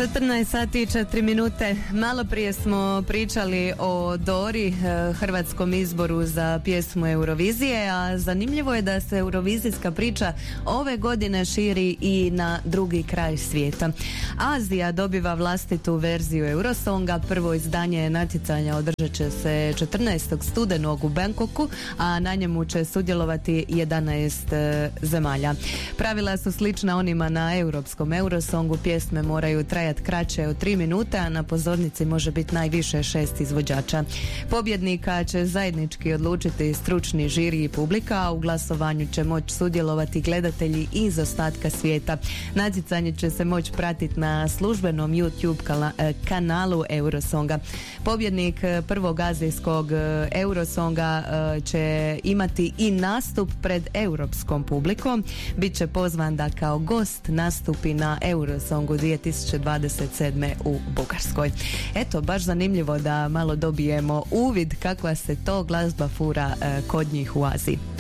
14 sati i 4 minute. Malo prije smo pričali o Dori, hrvatskom izboru za pjesmu Eurovizije, a zanimljivo je da se eurovizijska priča ove godine širi i na drugi kraj svijeta. Azija dobiva vlastitu verziju Eurosonga. Prvo izdanje natjecanja održat će se 14. studenog u Bangkoku, a na njemu će sudjelovati 11 zemalja. Pravila su slična onima na europskom Eurosongu. Pjesme moraju trajati kraće od 3 minute, a na pozornici može biti najviše 6 izvođača. Pobjednika će zajednički odlučiti stručni žiri i publika, a u glasovanju će moći sudjelovati gledatelji iz ostatka svijeta. Natjecanje će se moći pratiti na službenom YouTube kanalu Eurosonga. Pobjednik prvog azijskog Eurosonga će imati i nastup pred europskom publikom. Biće pozvan da kao gost nastupi na Eurosongu 2027. u Bugarskoj. Eto, baš zanimljivo da malo dobijemo uvid kakva se to glazba fura kod njih u Aziji.